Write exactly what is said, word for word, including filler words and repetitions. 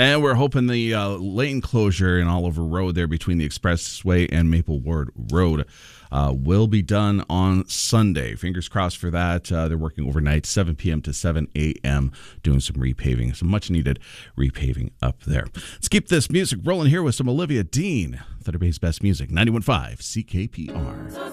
And we're hoping the uh, lane closure in Oliver Road there between the Expressway and Maple Ward Road uh, will be done on Sunday. Fingers crossed for that. Uh, they're working overnight, seven p.m. to seven a.m., doing some repaving, some much-needed repaving up there. Let's keep this music rolling here with some Olivia Dean, Thunder Bay's best music, ninety-one point five C K P R.